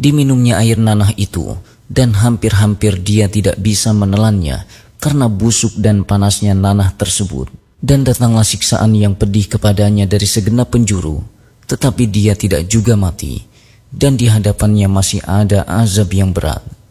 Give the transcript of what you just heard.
Diminumnya air nanah itu, dan hampir-hampir dia tidak bisa menelannya karena busuk dan panasnya nanah tersebut. Dan datanglah siksaan yang pedih kepadanya dari segenap penjuru, tetapi dia tidak juga mati, dan di hadapannya masih ada azab yang berat.